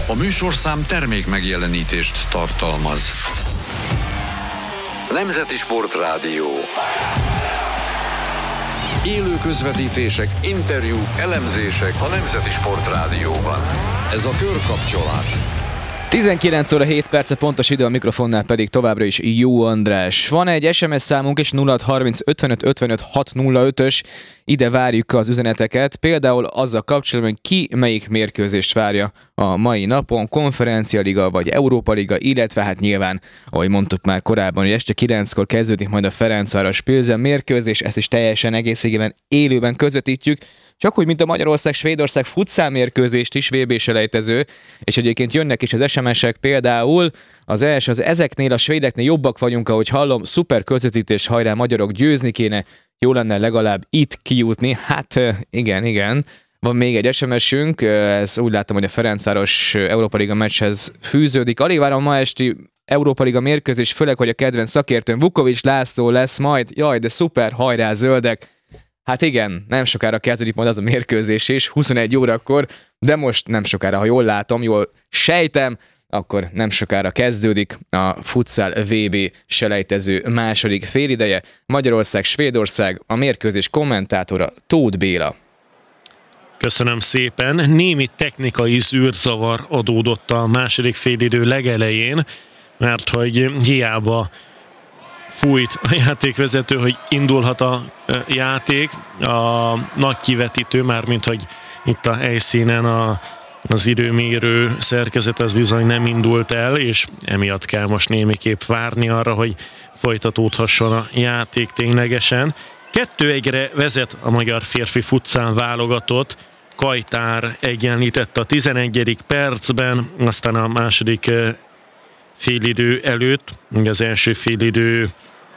A műsorszám termék megjelenítést tartalmaz. Nemzeti Sportrádió. Élő közvetítések, interjúk, elemzések a Nemzeti Sportrádióban. Ez a Körkapcsolás. 19 óra 7 perce pontos idő, a mikrofonnál pedig továbbra is Jó András. Van egy SMS számunk is, 0630 55 55 605-ös, ide várjuk az üzeneteket, például azzal kapcsolatban, hogy ki melyik mérkőzést várja a mai napon, Konferencialiga vagy Európa Liga, illetve hát nyilván, ahogy mondtuk már korábban, hogy este 9-kor kezdődik majd a Ferencváros Pilsen mérkőzés, ezt is teljesen egészében élőben közvetítjük, csak úgy, mint a Magyarország-Svédország futszál mérkőzést is, VB-selejtező, és egyébként jönnek is az SMS-ek, például az első, az ezeknél a svédeknél jobbak vagyunk, ahogy hallom, szuper közvetítés, hajrá magyarok, győzni kéne, jó lenne legalább itt kijutni. Hát igen. Van még egy SMS-ünk, ez úgy látom, hogy a Ferencváros Európa Liga meccshez fűződik. Alig várom ma esti Európa Liga mérkőzés, főleg, hogy a kedvenc szakértőm Vukovics László lesz majd. Jaj, de szuper, hajrá zöldek! Hát igen, nem sokára kezdődik majd az a mérkőzés is, 21 órakor, de most nem sokára, ha jól látom, jól sejtem, akkor nem sokára kezdődik a futsal VB selejtező második félideje. Magyarország-Svédország, a mérkőzés kommentátora Tóth Béla. Köszönöm szépen. Némi technikai zűrzavar adódott a második félidő legelején, mert hogy hiába fújt a játékvezető, hogy indulhat a játék. A nagy kivetítő, mármint hogy itt a helyszínen az időmérő szerkezet az bizony nem indult el, és emiatt kell most némiképp várni arra, hogy folytatódhasson a játék ténylegesen. 2-1-re vezet a magyar férfi futszál válogatott. Kajtár egyenlített a 11. percben, aztán a második félidő előtt, az első félidő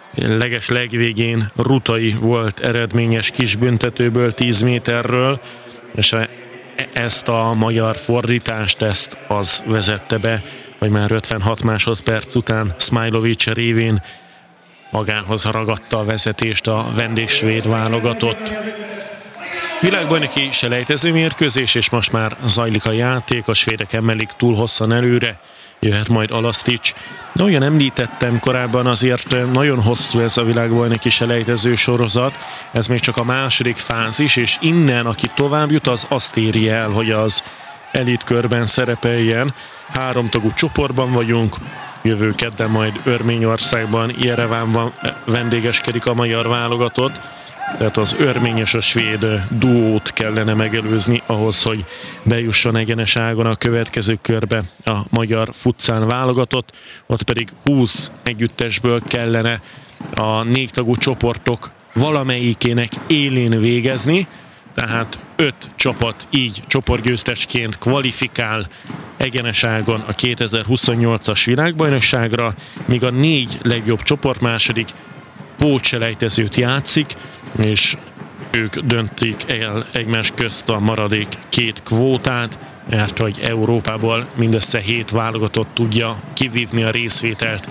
legvégén Rutai volt eredményes kisbüntetőből 10 méterről, és ezt a magyar fordítást, ezt az vezette be, hogy már 56 másodperc után Smajlović révén magához ragadta a vezetést a vendégsvéd válogatott. Világbajnoki selejtező mérkőzés, és most már zajlik a játék, a svédek emelik túl hosszan előre, jöhet majd Alasztics. De olyan említettem korábban, azért nagyon hosszú ez a világbajnoki selejtező sorozat, ez még csak a második fázis, és innen, aki tovább jut, az azt éri el, hogy az elitkörben szerepeljen. 3 tagú csoportban vagyunk, jövő kedden majd Örményországban, Jerevánban vendégeskedik a magyar válogatott, tehát az örmény és a svéd duót kellene megelőzni ahhoz, hogy bejusson egyenes ágon a következő körbe a magyar futszál válogatott, ott pedig 20 együttesből kellene a 4 tagú csoportok valamelyikének élén végezni, tehát 5 csapat így csoportgyőztesként kvalifikál egyenes ágon a 2028-as világbajnokságra, míg a 4 legjobb csoportmásodik pótselejtezőt játszik, és ők döntik el egymás közt a maradék 2 kvótát, mert hogy Európából mindössze 7 válogatott tudja kivívni a részvételt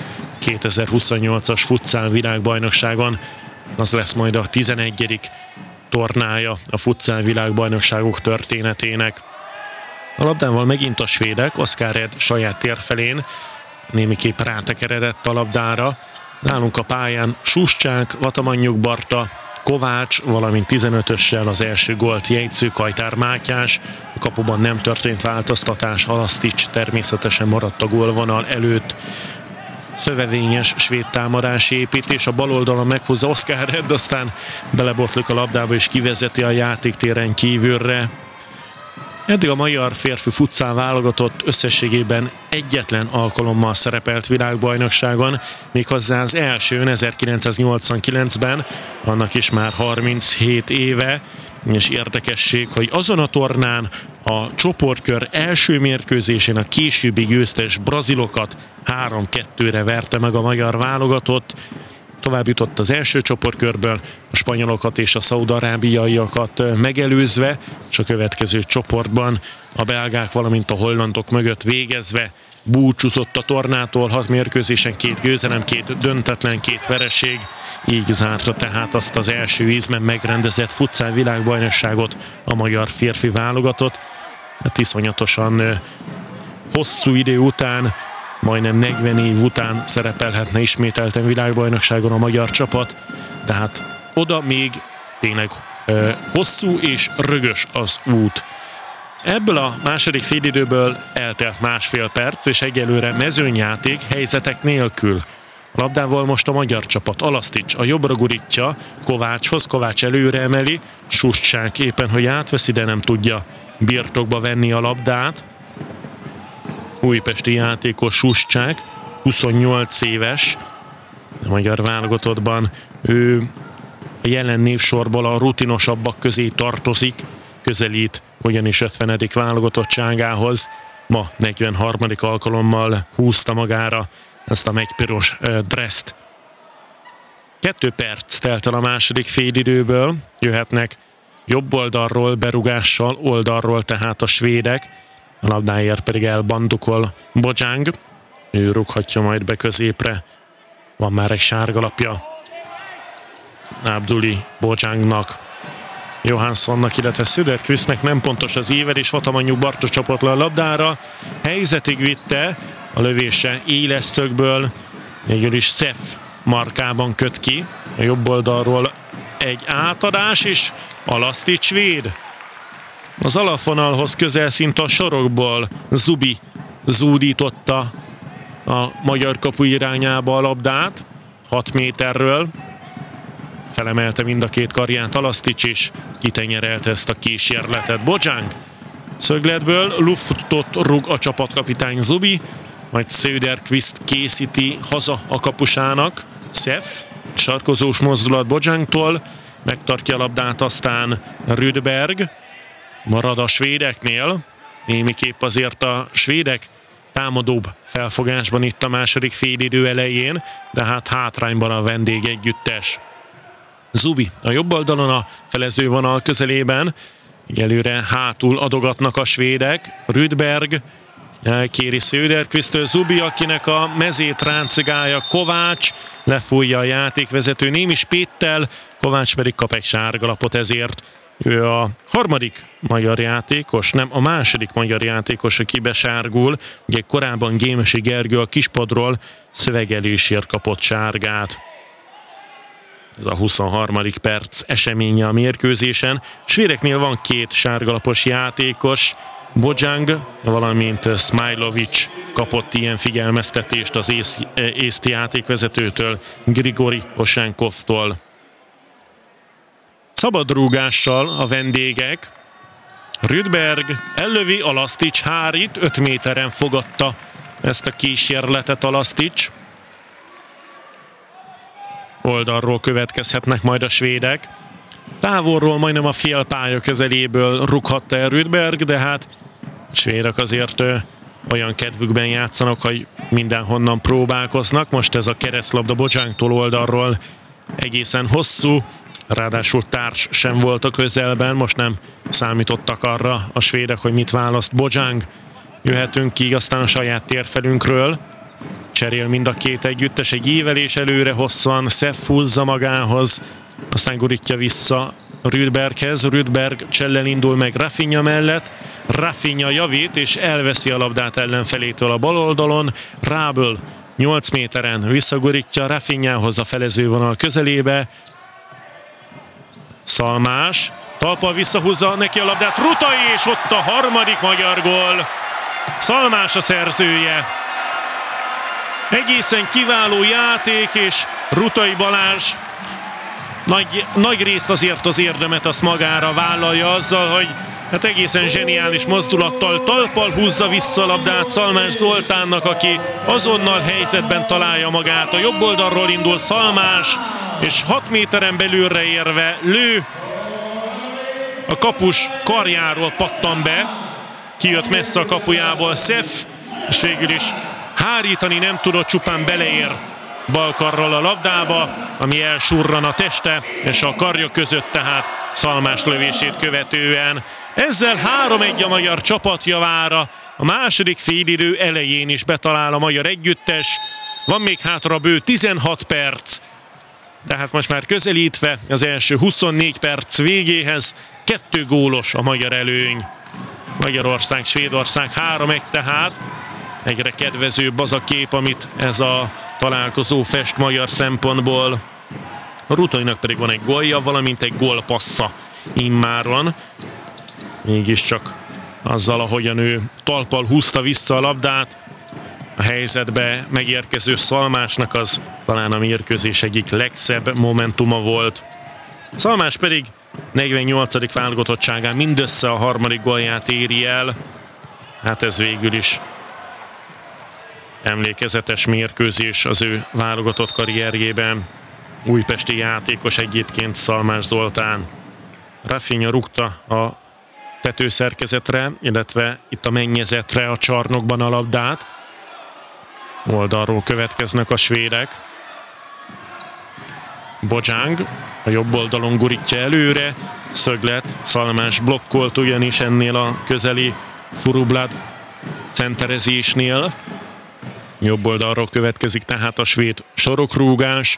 2028-as futszál világbajnokságon. Az lesz majd a 11. tornája a futszál világbajnokságok történetének. A labdával megint a svédek, Oskar Red saját térfelén némiképp rátekeredett a labdára. Nálunk a pályán Suscsák, Vatamanyjuk Barta, Kovács, valamint 15-össel az első gólt jegyző Kajtár Mátyás. A kapuban nem történt változtatás, Alasztics természetesen maradt a gólvonal előtt. Szövevényes svéd támadási építés, a bal oldalon meghozza Oskar Red, aztán belebotlik a labdába és kivezeti a játéktéren kívülre. Eddig a magyar férfi futszál válogatott összességében egyetlen alkalommal szerepelt világbajnokságon, méghozzá az elsőn 1989-ben, annak is már 37 éve, és érdekesség, hogy azon a tornán a csoportkör első mérkőzésén a későbbi győztes brazilokat 3-2-re verte meg a magyar válogatott. Tovább jutott az első csoportkörből, a spanyolokat és a szaúd-arábiaiakat megelőzve, és a következő csoportban a belgák, valamint a hollandok mögött végezve búcsúzott a tornától. 6 mérkőzésen 2 győzelem, 2 döntetlen, 2 vereség. Így zárta tehát azt az első ízben megrendezett futszál világbajnokságot a magyar férfi válogatott. Hát iszonyatosan hosszú idő után, majdnem 40 év után szerepelhetne ismételten világbajnokságon a magyar csapat, tehát oda még tényleg hosszú és rögös az út. Ebből a második félidőből eltelt másfél perc, és egyelőre mezőnyjáték helyzetek nélkül. A labdával most a magyar csapat. Alasztics a jobbra gurítja Kovácshoz, Kovács előre emeli, Suscsák éppen, hogy átveszi, de nem tudja birtokba venni a labdát. Újpesti játékos Suscsák, 28 éves, a magyar válogatottban ő a jelen névsorból a rutinosabbak közé tartozik, közelít ugyanis 50. válogatottságához. Ma 43. alkalommal húzta magára ezt a megypiros dresszt. 2 perc telt el a második félidőből, jöhetnek jobb oldalról, berúgással, oldalról tehát a svédek, a labdáért pedig elbandukol Bojang, ő rúghatja majd be középre, van már egy sárgalapja Abduli Bojangnak, Johanssonnak, illetve Söderqvistnek nem pontos az évelés, Vatamanyú Bartos csapott le a labdára, helyzetig vitte, a lövése éles szögből, végül is Szef markában köt ki, a jobb oldalról egy átadás, és Alasztics véd. Az alapvonalhoz közel szinte a sorokból Zubi zúdította a magyar kapu irányába a labdát, 6 méterről. Felemelte mind a két karját Alasztics, és kitenyerelte ezt a kísérletet. Bojang szögletből luftot rúg a csapatkapitány Zubi, majd Söderqvist készíti haza a kapusának. Szef, sarkozós mozdulat Bojangtól, megtartja a labdát, aztán Rydberg marad a svédeknél. Némiképp azért a svédek támadóbb felfogásban itt a második félidő elején, de hát hátrányban a vendég együttes. Zubi a jobb oldalon a felezővonal közelében, egyelőre hátul adogatnak a svédek. Rydberg elkéri Söderqvisttől, Zubi, akinek a mezét ráncigálja Kovács, lefújja a játékvezető némi spéttel, Kovács pedig kap egy sárgalapot ezért. Ő a harmadik magyar játékos, nem, a második magyar játékos, aki besárgul. Ugye korábban Gémesi Gergő a kispadról szövegelésért kapott sárgát. Ez a 23. perc eseménye a mérkőzésen. Svédeknél van 2 sárgalapos játékos, Bojang, valamint Smajlovic kapott ilyen figyelmeztetést az észt játékvezetőtől, Grigori Osenkovtól. Szabadrúgással a vendégek. Rydberg ellövi, Alasztics hárít, 5 méteren fogadta ezt a kísérletet Alasztics. Oldalról következhetnek majd a svédek. Távolról majdnem a félpálya közeléből rúghatta el Rydberg, de hát a svédek azért olyan kedvükben játszanak, hogy mindenhonnan próbálkoznak. Most ez a keresztlabda Bojangtól oldalról egészen hosszú, ráadásul társ sem volt a közelben, most nem számítottak arra a svédek, hogy mit választ Bojang. Jöhetünk ki aztán a saját térfelünkről. Cserél mind a két együttes, egy ívelés előre hosszan, Szef húzza magához, aztán gurítja vissza Rydberghez. Rydberg csellel indul meg Rafinha mellett, Rafinha javít és elveszi a labdát ellenfelétől a bal oldalon. Ráböl 8 méteren visszagurítja Rafinhához a felezővonal közelébe. Szalmás talpal visszahúzza neki a labdát, Rutai, és ott a harmadik magyar gól. Szalmás a szerzője. Egészen kiváló játék, és Rutai Balázs nagy részt azért az érdemet azt magára vállalja azzal, hogy hát egészen zseniális mozdulattal talpal húzza vissza a labdát Szalmás Zoltánnak, aki azonnal helyzetben találja magát. A jobb oldalról indul Szalmás, és 6 méteren belülre érve lő, a kapus karjáról pattan be, kijött messze a kapujából Szef, és végül is hárítani nem tudott, csupán beleér balkarral a labdába, ami elsurran a teste és a karja között, tehát Szalmás lövését követően. Ezzel 3-1 a magyar csapat javára. A második félidő elején is betalál a magyar együttes. Van még hátra bő 16 perc. Tehát most már közelítve az első 24 perc végéhez. 2 gólos a magyar előny. Magyarország, Svédország 3-1 tehát. egyre kedvezőbb az a kép, amit ez a találkozó fest magyar szempontból. A Rutainak pedig van egy gólja, valamint egy gólpassza immáron. Mégiscsak azzal, ahogyan ő talppal húzta vissza a labdát, a helyzetbe megérkező Szalmásnak az talán a mérkőzés egyik legszebb momentuma volt. Szalmás pedig 48. válogatottságán mindössze a harmadik gólját éri el. Hát ez végül is emlékezetes mérkőzés az ő válogatott karrierjében. Újpesti játékos egyébként Szalmás Zoltán. Rafinha rúgta a tetőszerkezetre, illetve itt a mennyezetre a csarnokban a labdát. Oldalról következnek a svédek. Bojang a jobb oldalon gurítja előre. Szöglet, Szalmás blokkolt ugyanis ennél a közeli Furublad centerezésnél. Jobb oldalról következik tehát a svéd sorokrúgás.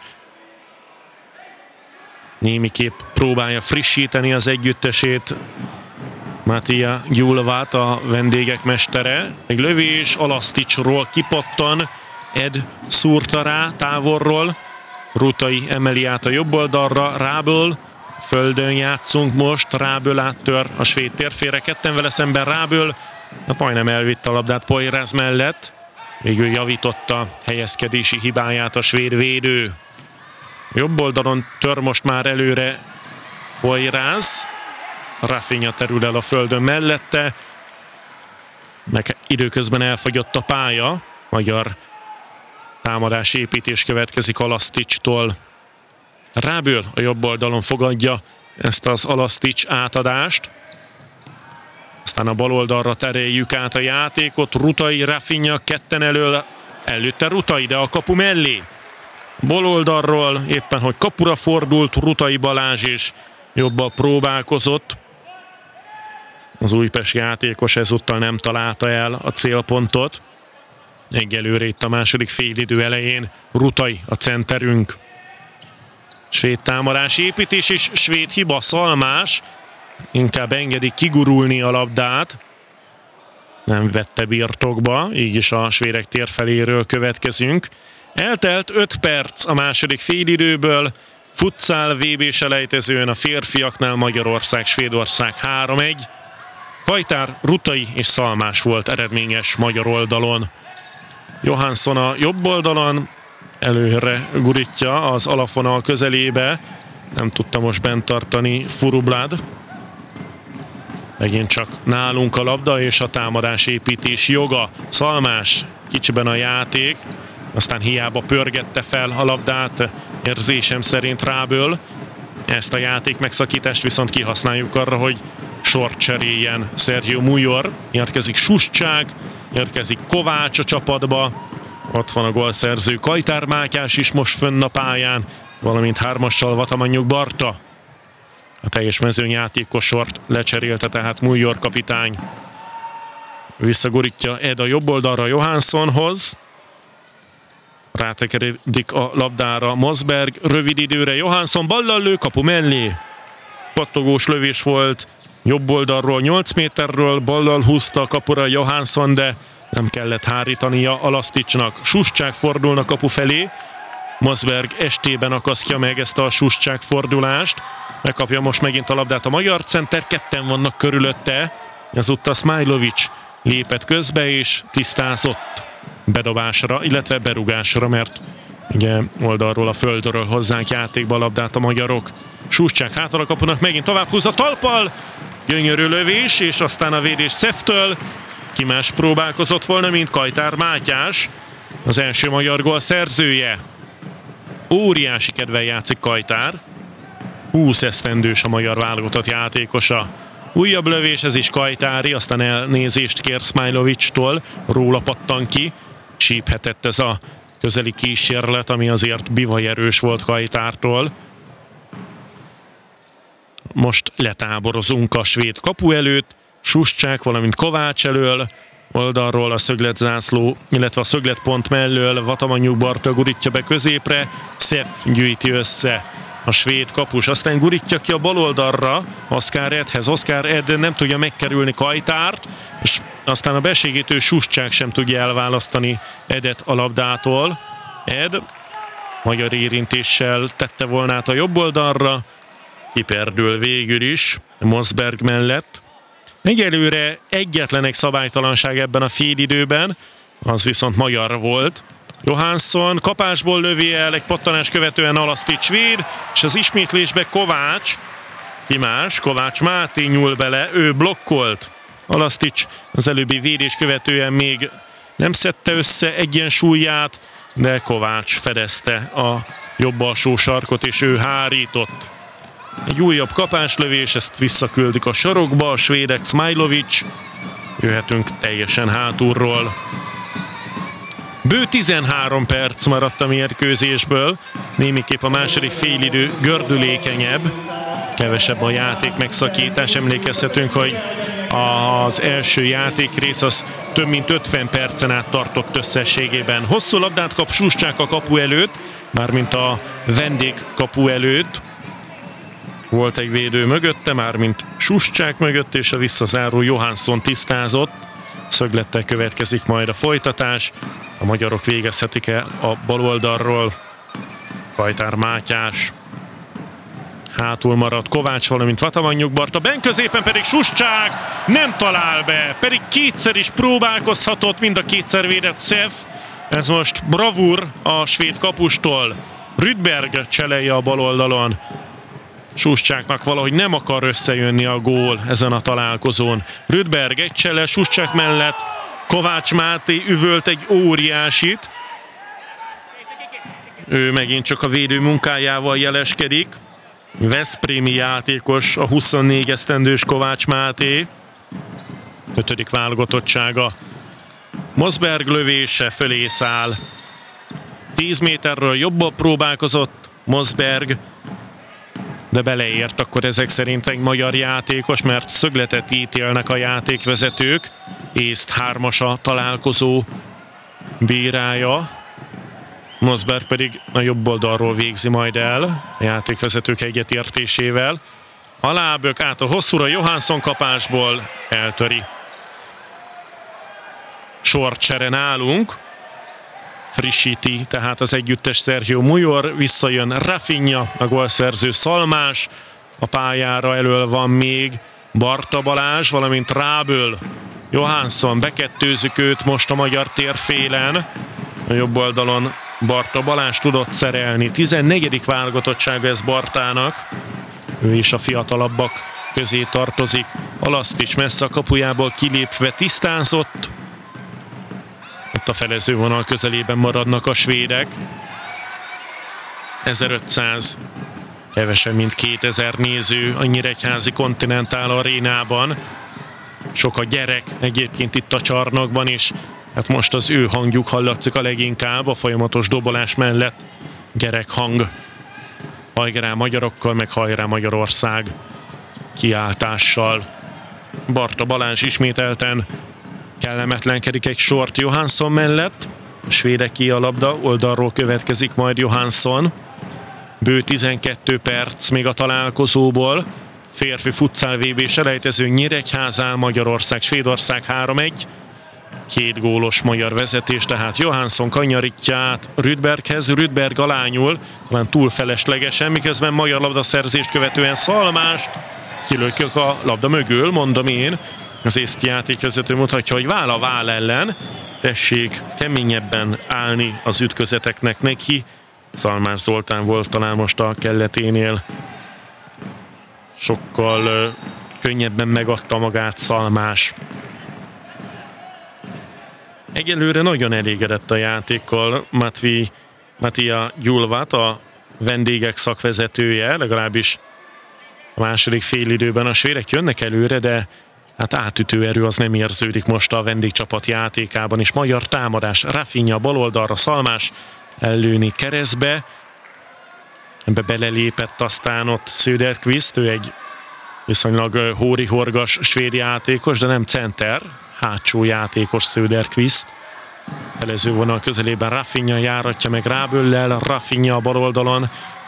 Némiképp próbálja frissíteni az együttesét Mattia Gyulvát, a vendégek mestere. Egy lövés Alaszticsról kipattan, Ed szúrta rá távolról. Rutai emeli át a jobb oldalra, Ráböl. Földön játszunk most, Ráböl áttör a svéd térfére, ketten vele szemben Ráböl. Majdnem elvitte a labdát Poyraz mellett. Végül javította helyezkedési hibáját a svéd védő. Jobb oldalon tör most már előre Poyraz. Rafinha terül el a földön mellette. Időközben elfogyott a pálya. Magyar támadás építés következik Alaszticstól. Ráböl a jobb oldalon fogadja ezt az Alasztics átadást. Aztán a bal oldalra tereljük át a játékot. Rutai, Rafinha ketten elől. Előtte Rutai, de a kapu mellé. Bal oldalról éppen, hogy kapura fordult Rutai Balázs, és jobbal próbálkozott. Az újpesti játékos ezúttal nem találta el a célpontot. Egyelőre itt a második félidő elején Rutai a centerünk. Svéd támadás építés és svéd hiba. Szalmás inkább engedi kigurulni a labdát. Nem vette birtokba, így is a svédek térfeléről következünk. Eltelt 5 perc a második félidőből. Futsal VB-selejtezőn a férfiaknál Magyarország-Svédország 3-1. Kajtár, Rutai és Szalmás volt eredményes magyar oldalon. Johansson a jobb oldalon előre gurítja az alapvonal közelébe. Nem tudta most bent tartani Furublad. Megint csak nálunk a labda és a támadás építés joga. Szalmás kicsiben a játék. Aztán hiába pörgette fel a labdát, érzésem szerint Ráböl. Ezt a játék megszakítást viszont kihasználjuk arra, hogy sort cseréljen Sergio Mujor. Érkezik Suscsák, érkezik Kovács a csapatba. Ott van a gólszerző Kajtár Mátyás is most fönn a pályán, valamint hármassal Vatamanyjuk Barta. A teljes mezőnyjátékos sort lecserélte tehát Mujor kapitány. Visszagurítja Ed a jobb oldalra Johanssonhoz. Rátekeredik a labdára Mosberg, rövid időre Johansson ballal lő, kapu mellé. Pattogós lövés volt, jobb oldalról 8 méterről, ballal húzta a kapura Johansson, de nem kellett hárítania Alaszticsnak. Suscsák fordulnak kapu felé, Mosberg estében akasztja meg ezt a Suscsák fordulást. Megkapja most megint a labdát a magyar center, ketten vannak körülötte. Ezúttal Smajlovic lépett közbe és tisztázott bedobásra, illetve berugásra, mert ugye oldalról a földről hozzánk játékba a labdát a magyarok. Suscsák hátra a kapunak, megint tovább húz a talppal. Gyönyörű lövés, és aztán a védés Szeftől. Ki más próbálkozott volna, mint Kajtár Mátyás, az első magyar gól szerzője. Óriási kedvel játszik Kajtár. 20 esztendős a magyar válogatott játékosa. Újabb lövés, ez is Kajtári, aztán elnézést kér Smajlovicstól, róla pattan ki. Csíphetett ez a közeli kísérlet, ami azért bivajerős volt Kajtártól. Most letáborozunk a svéd kapu előtt, Suscsák, valamint Kovács elől, oldalról a szögletzászló, illetve a szögletpont mellől Vatamanyjuk Barta gurítja be középre, Szef gyűjti össze a svéd kapus. Aztán gurítja ki a bal oldalra Oskar Edhez. Oskar Ed nem tudja megkerülni Kajtárt, és aztán a besegítő Suscsák sem tudja elválasztani Edet a labdától. Ed magyar érintéssel tette volna át a jobb oldalra, kiperdül végül is Mosberg mellett. Egyelőre egyetlen egy szabálytalanság ebben a félidőben, az viszont magyar volt. Johansson kapásból lövi el, egy pattanás követően Alasztics véd, és az ismétlésbe Kovács, ki más, Kovács Máté nyúl bele, ő blokkolt. Alasztics az előbbi védés követően még nem szedte össze egyensúlyát, de Kovács fedezte a jobb alsó sarkot, és ő hárított. Egy újabb kapáslövés, ezt visszaküldik a sarokba, a svédek. Smajlovic, jöhetünk teljesen hátulról. Bő 13 perc maradt a mérkőzésből, némiképp a második félidő gördülékenyebb, kevesebb a játék megszakítás. Emlékezhetünk, hogy az első játékrész az több mint 50 percen át tartott összességében. Hosszú labdát kap Suscsák a kapu előtt, mármint a vendég kapu előtt. Volt egy védő mögötte, mármint Suscsák mögött, és a visszazáró Johansson tisztázott. Szöglettel következik majd a folytatás. A magyarok végezhetik el a bal oldalról. Kajtár Mátyás. Hátul maradt Kovács, valamint Vatamanyjuk Barta. Ben középen pedig Suscsák nem talál be, pedig kétszer is próbálkozhatott, mind a kétszer védett Szef. Ez most bravúr a svéd kapustól. Rydberg cselelje a bal oldalon. Suscsáknak valahogy nem akar összejönni a gól ezen a találkozón. Rydberg egy csele Suscsák mellett, Kovács Máté üvölt egy óriásit. Ő megint csak a védő munkájával jeleskedik. Veszprémi játékos, a 24 esztendős Kovács Máté. 5. válogatottsága. Mosberg lövése fölé száll. 10 méterről jobbal próbálkozott Mosberg, de beleért akkor ezek szerint egy magyar játékos, mert szögletet ítélnek a játékvezetők. Észt 3-as a találkozó bírája. Mosberg pedig a jobb oldalról végzi majd el, a játékvezetők egyetértésével. A lábök át a hosszúra, Johansson kapásból eltöri. Sorcsere nálunk. Frissíti tehát az együttes Sergio Mujor, visszajön Rafinha, a gólszerző Szalmás, a pályára elől van még Barta Balázs, valamint Ráböl. Johansson, bekettőzzük őt most a magyar térfélen, a jobb oldalon Barta Balázs tudott szerelni, 14. válogatottsága ez Bartának, ő is a fiatalabbak közé tartozik. Alasztics messze a kapujából kilépve tisztázott. Ott a felezővonal közelében maradnak a svédek. 1500, kevesebb mint 2000 néző a Nyíregyházi Continental Arénában. Sok a gyerek egyébként itt a csarnokban is. Hát most az ő hangjuk hallatszik a leginkább a folyamatos dobolás mellett. Gyerek hang. Hajrá magyarokkal, meg hajrá Magyarország kiáltással. Barta Balázs ismételten kellemetlenkedik egy sort Johansson mellett. A svédeké a labda, oldalról következik majd Johansson. Bő 12 perc még a találkozóból. Férfi futsal VB selejtező Nyíregyházán, Magyarország, Svédország 3-1. 2 gólos magyar vezetés, tehát Johansson kanyarítja át Rydberghez. Rydberg alányul, talán túl feleslegesen, miközben magyar labdaszerzést követően Szalmást kilökjük a labda mögül, mondom én. Az észt játékvezető mutatja, hogy váll a váll ellen. Tessék keményebben állni az ütközeteknek neki. Szalmás Zoltán volt talán most a kelleténél. Sokkal könnyebben megadta magát Szalmás. Egyelőre nagyon elégedett a játékkal Mattia Gyulvat, a vendégek szakvezetője, legalábbis a második félidőben. A svédek jönnek előre, de hát átütő erő az nem érződik most a vendégcsapat játékában is. Magyar támadás, Rafinha bal oldalra, Szalmás ellőni keresztbe. Ebbe belelépett aztán ott Söderqvist, ő egy viszonylag hórihorgas svéd játékos, de nem center, hátsó játékos Söderqvist. Felezővonal közelében Rafinha járatja meg Ráböllel, Rafinha a bal oldalon,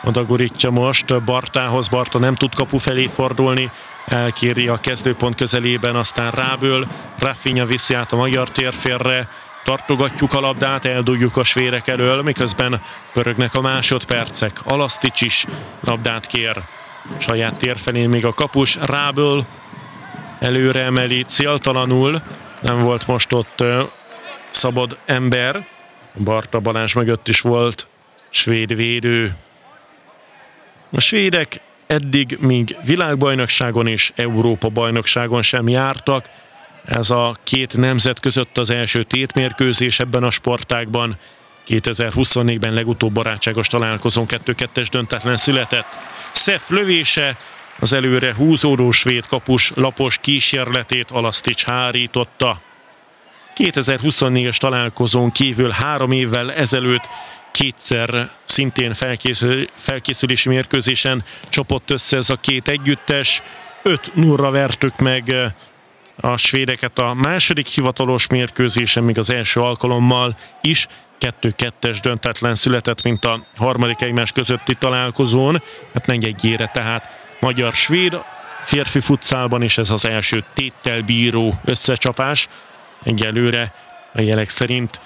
Oda gurítja most Bartához, Barta nem tud kapu felé fordulni, elkéri a kezdőpont közelében, aztán Ráből, Rafinha viszi át a magyar térfélre, tartogatjuk a labdát, eldugjuk a svédek elől, miközben pörögnek a másodpercek. Alasztics is labdát kér. Saját tér felé még a kapus, Ráből előre emeli céltalanul, nem volt most ott szabad ember. Barta Balázs mögött is volt svéd védő. A svédek eddig még világbajnokságon és Európa-bajnokságon sem jártak. Ez a két nemzet között az első tétmérkőzés ebben a sportágban. 2024-ben legutóbb barátságos találkozón 2-2-es döntetlen született. Szef lövése, az előre húzódó svéd kapus lapos kísérletét Alasztics hárította. 2024-es találkozón kívül 3 évvel ezelőtt kétszer szintén felkészülési mérkőzésen csapott össze ez a két együttes. 5-0-ra vertük meg a svédeket a második hivatalos mérkőzésen, még az első alkalommal is 2-2-es döntetlen született, mint a harmadik egymás közötti találkozón. Hát 4-1-ére tehát magyar-svéd férfi futszálban, és ez az első téttel bíró összecsapás. Egyelőre a jelek szerint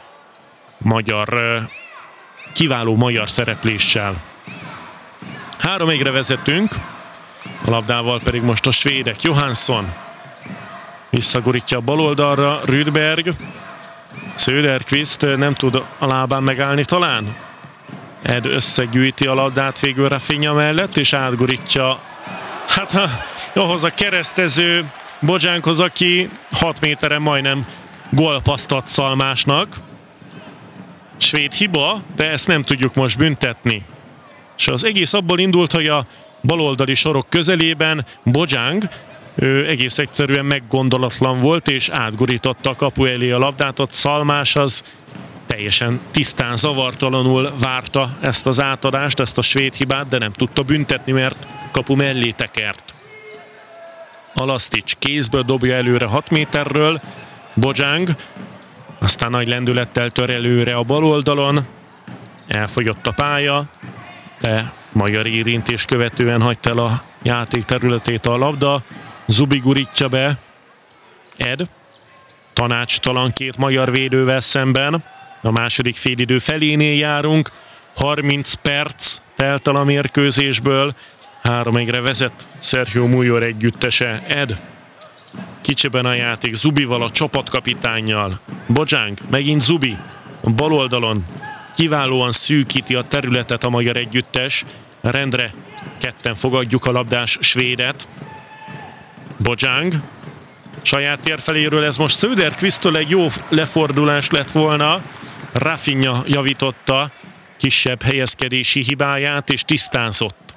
kiváló magyar szerepléssel. 3-1-re vezetünk, a labdával pedig most a svédek. Johansson visszagurítja a bal oldalra, Rydberg. Söderqvist nem tud a lábán megállni talán. Ed összegyűjti a labdát végül Rafinha mellett, és átgurítja ahhoz a keresztező Bojánkhoz, aki 6 méteren majdnem gólpasszt ad Szalmásnak. Svéd hiba, de ezt nem tudjuk most büntetni. És az egész abból indult, hogy a baloldali sorok közelében Bojang, ő egész egyszerűen meggondolatlan volt, és átgurította a kapu elé a labdát. Ott Szalmás az teljesen tisztán, zavartalanul várta ezt az átadást, ezt a svéd hibát, de nem tudta büntetni, mert kapu mellé tekert. Alasztics kézből dobja előre 6 méterről, Bojang aztán nagy lendülettel tör előre a bal oldalon, elfogyott a pálya, de magyar érintés követően hagyta el a játék területét a labda. Zubi gurítja be, Ed tanácstalan két magyar védővel szemben. A második félidő felénél járunk, 30 perc telt el a mérkőzésből, 3-1-re vezet Sergio Mújor együttese. Ed kicsiben a játék, Zubival, a csapatkapitánnyal. Bojang, megint Zubi, a bal oldalon kiválóan szűkíti a területet a magyar együttes. Rendre ketten fogadjuk a labdás svédet. Bojang saját tér feléről, ez most Söderqvisttől egy jó lefordulás lett volna. Rafinha javította kisebb helyezkedési hibáját, és tisztázott.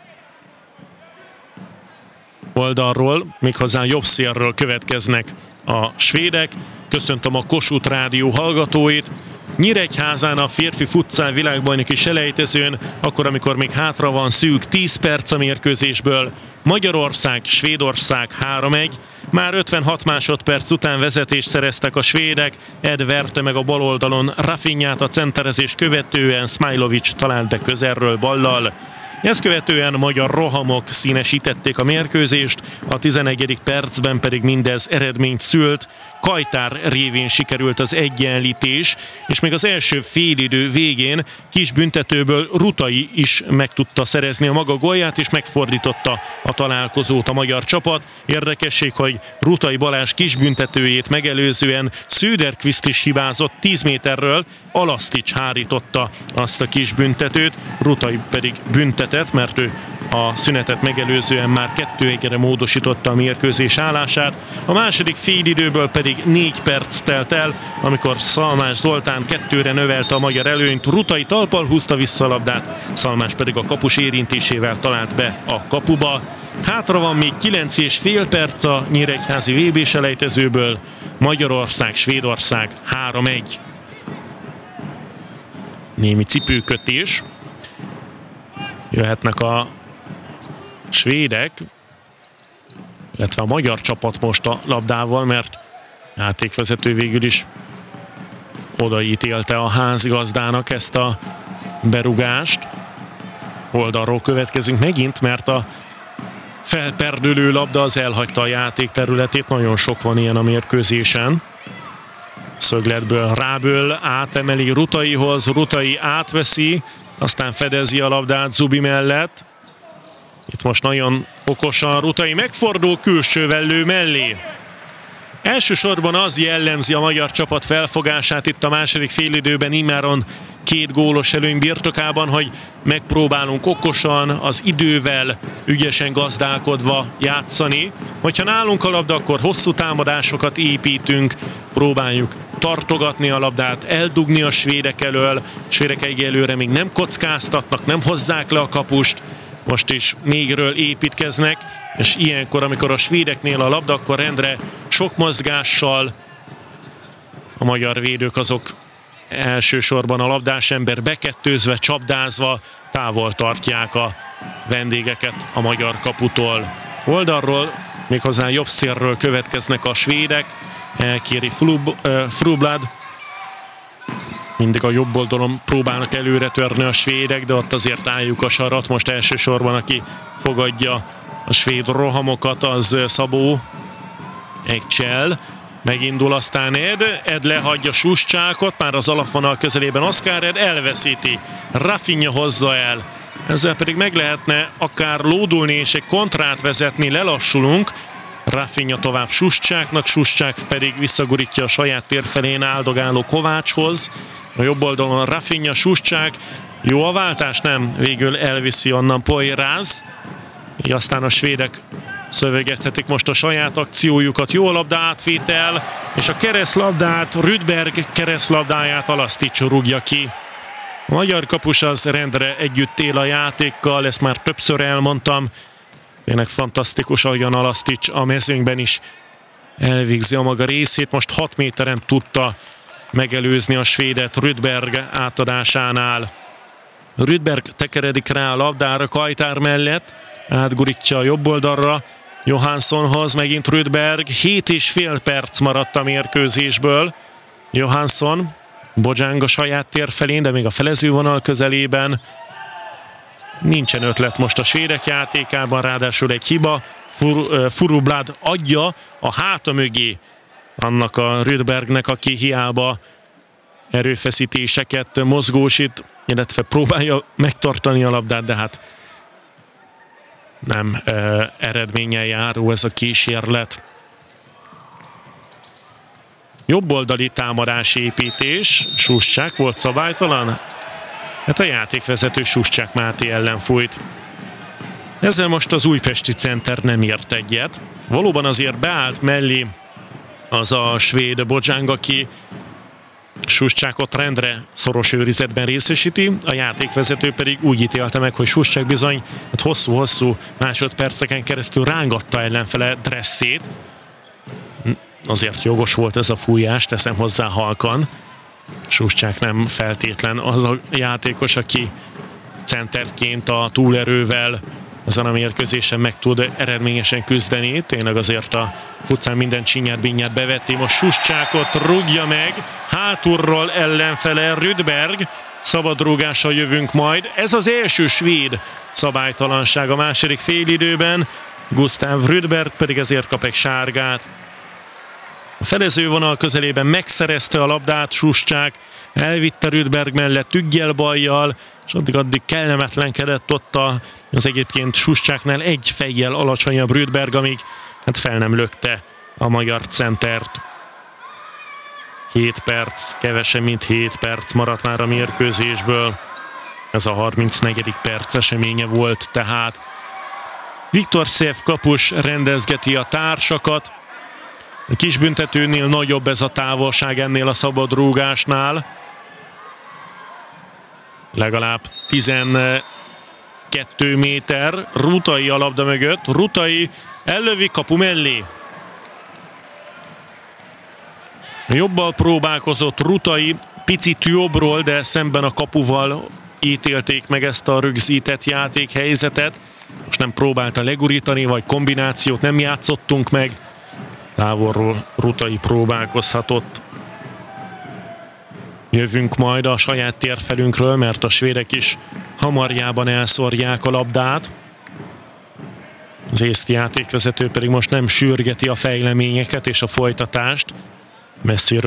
Oldalról, méghozzá jobb szélről következnek a svédek. Köszöntöm a Kossuth Rádió hallgatóit. Nyíregyházán a férfi futszál világbajnoki selejtezőn, akkor, amikor még hátra van szűk 10 perc a mérkőzésből, Magyarország, Svédország 3-1. Már 56 másodperc után vezetést szereztek a svédek, Ed verte meg a bal oldalon Rafinhát, a centerezés követően Smajlovic talált be közelről ballal. Ezt követően magyar rohamok színesítették a mérkőzést, a 11. percben pedig mindez eredményt szült. Kajtár révén sikerült az egyenlítés, és még az első félidő végén kis büntetőből Rutai is meg tudta szerezni a maga gólját, és megfordította a találkozót a magyar csapat. Érdekesség, hogy Rutai Balázs kis büntetőjét megelőzően Söderqvist is hibázott 10 méterről, Alasztics hárította azt a kis büntetőt, Rutai pedig büntetett, mert ő a szünetet megelőzően már 2-1-re módosította a mérkőzés állását. A második félidőből pedig 4 perc telt el, amikor Szalmás Zoltán 2-re növelte a magyar előnyt. Rutai talpal húzta vissza a labdát, Szalmás pedig a kapus érintésével talált be a kapuba. Hátra van még 9,5 perc a nyíregyházi VB selejtezőből. Magyarország, Svédország 3-1. Némi cipőkötés. Jöhetnek a svédek, illetve a magyar csapat most a labdával, mert játékvezető végül is odaítélte a házigazdának ezt a berugást. oldalról következünk megint, mert a felperdülő labda az elhagyta a játék területét, nagyon sok van ilyen a mérkőzésen. Szögletből Ráböl átemeli Rutaihoz, Rutai átveszi, aztán fedezi a labdát Zubi mellett. Itt most nagyon okosan Rutai megfordul külsővel lő mellé. Elsősorban az jellemzi a magyar csapat felfogását itt a második félidőben, immáron 2 gólos előny birtokában, hogy megpróbálunk okosan, az idővel, ügyesen gazdálkodva játszani. Hogyha nálunk a labda, akkor hosszú támadásokat építünk, próbáljuk tartogatni a labdát, eldugni a svédek elől. Svédek egyelőre még nem kockáztatnak, nem hozzák le a kapust. Most is mégről építkeznek, és ilyenkor, amikor a svédeknél a labda, akkor rendre sok mozgással a magyar védők azok elsősorban a labdás ember bekettőzve, csapdázva távol tartják a vendégeket a magyar kaputól. Oldalról, méghozzá jobb szélről következnek a svédek, elkéri Frublad. Mindig a jobb oldalon próbálnak előre törni a svédek, de ott azért álljuk a sarat. Most elsősorban aki fogadja a svéd rohamokat, az Szabó Ekcsel. Megindul aztán Ed lehagyja Suscsákot, már az alapvonal közelében Oszkár Ed elveszíti. Rafinha hozza el. Ezzel pedig meg lehetne akár lódulni és egy kontrát vezetni, lelassulunk. Rafinha tovább Suscsáknak, Suscsák pedig visszagurítja a saját térfelén áldogáló Kovácshoz. A jobb oldalon Rafinha, Suscsák. Jó a váltás? Nem. Végül elviszi onnan Poiráz. Így aztán a svédek szövegethetik most a saját akciójukat. Jó labda átvétel, és a keresztlabdát, Rydberg keresztlabdáját Alasztics rúgja ki. A magyar kapus az rendre együtt él a játékkal, ezt már többször elmondtam. Tényleg fantasztikus, ahogyan Alasztics a mezőnyben is elvégzi a maga részét. Most 6 méteren tudta megelőzni a svédet Rydberg átadásánál. Rydberg tekeredik rá a labdára Kajtár mellett, átgurítja a jobb oldalra Johanssonhoz, megint Rydberg. 7,5 perc maradt a mérkőzésből. Johansson, Bojang a saját tér felén, de még a felezővonal közelében. Nincsen ötlet most a svédek játékában, ráadásul egy hiba. Furublad adja a háta mögé annak a Rydbergnek, aki hiába erőfeszítéseket mozgósít, illetve próbálja megtartani a labdát, de hát nem eredménnyel járó ez a kísérlet. Jobboldali támadási építés. Suscsák volt szabálytalan. Hát a játékvezető Suscsák Máté ellen fújt. Ezzel most az újpesti center nem ért egyet. Valóban azért beállt mellé az a svéd Bojang, aki Suscsákot rendre szoros őrizetben részesíti, a játékvezető pedig úgy ítélte meg, hogy Suscsák bizony hosszú-hosszú másodperceken keresztül rángatta ellenfele dresszét. Azért jogos volt ez a fújás, teszem hozzá halkan. Suscsák nem feltétlen az a játékos, aki centerként a túlerővel ezen a mérkőzésen meg tud eredményesen küzdeni. Tényleg azért a futcán minden csinyát-binyát bevetti. Most Suscsákot rúgja meg, hátulról ellenfele Rydberg. Szabadrúgással jövünk majd. Ez az első svéd szabálytalanság a második félidőben. Gustav Rydberg pedig ezért kap egy sárgát. A felezővonal közelében megszerezte a labdát Suscsák, elvitte Rydberg mellett üggyel-bajjal, és addig kellemetlenkedett ott az egyébként Suscsáknál egy fejjel alacsonyabb Rydberg, amíg hát fel nem lökte a magyar centert. 7 perc, kevesebb mint 7 perc maradt már a mérkőzésből. Ez a 34. perc eseménye volt tehát. Viktor Szév kapus rendezgeti a társakat. A kisbüntetőnél nagyobb ez a távolság ennél a szabadrúgásnál. Legalább 12 méter. Rutai a labda mögött. Rutai ellövi kapu mellé. Jobbal próbálkozott Rutai, picit jobbról, de szemben a kapuval ítélték meg ezt a rögzített játékhelyzetet. Most nem próbálta legurítani, vagy kombinációt nem játszottunk meg. Távolról Rutai próbálkozhatott. Jövünk majd a saját térfelünkről, mert a svédek is hamarjában elszórják a labdát. Az észt játékvezető pedig most nem sürgeti a fejleményeket és a folytatást. Messziről